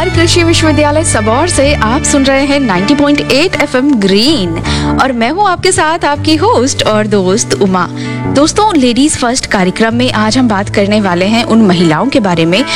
नमस्कार, कृषि विश्वविद्यालय सबौर से आप सुन रहे हैं 90.8 FM ग्रीन और मैं हूं आपके साथ आपकी होस्ट और दोस्त उमा। दोस्तों, लेडीज फर्स्ट कार्यक्रम में आज हम बात करने वाले हैं उन महिलाओं के बारे में